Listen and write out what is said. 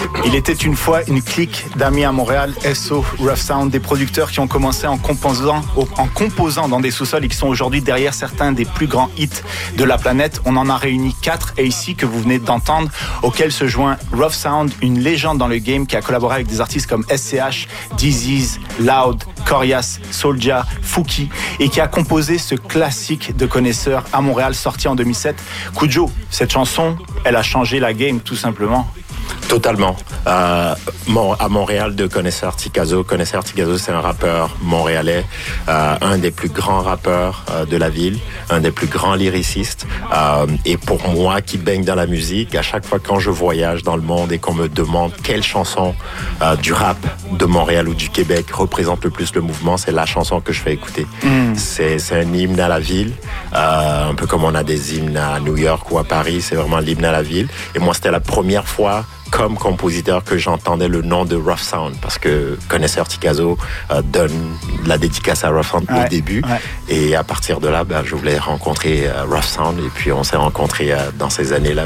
Il était une fois une clique d'amis à Montréal, SO, Rough Sound, des producteurs qui ont commencé en composant dans des sous-sols et qui sont aujourd'hui derrière certains des plus grands hits de la planète. On en a réuni 4 et ici que vous venez d'entendre, auquel se joint Rough Sound, une légende dans le game qui a collaboré avec des artistes comme SCH, Disease, Loud, Corias, Soulja, Fouki et qui a composé ce classique de connaisseurs à Montréal sorti en 2007. Kudjo, cette chanson, elle a changé la game tout simplement. Totalement. À Montréal, de Connaisseur Tikazo. Connaisseur Tikazo, c'est un rappeur montréalais, un des plus grands rappeurs de la ville, un des plus grands lyricistes. Et pour moi, qui baigne dans la musique, à chaque fois quand je voyage dans le monde et qu'on me demande quelle chanson du rap de Montréal ou du Québec représente le plus le mouvement, c'est la chanson que je fais écouter. C'est un hymne à la ville, un peu comme on a des hymnes à New York ou à Paris, c'est vraiment l'hymne à la ville. Et moi, c'était la première fois comme compositeur que j'entendais le nom de Rough Sound, parce que Connaisseur Tikazo donne la dédicace à Rough Sound au début, et à partir de là, je voulais rencontrer Rough Sound, et puis on s'est rencontrés dans ces années-là